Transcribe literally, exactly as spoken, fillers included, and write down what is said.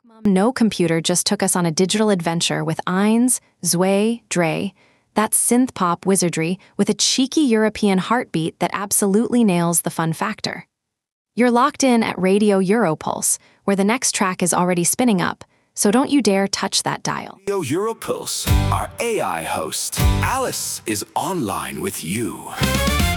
No computer just took us on a digital adventure with Eins, Zwei, Drei, that synth pop wizardry with a cheeky European heartbeat that absolutely nails the fun factor. You're locked in at Radio Europulse, where the next track is already spinning up, so don't you dare touch that dial. Radio Europulse, our A I host, Alice, is online with you.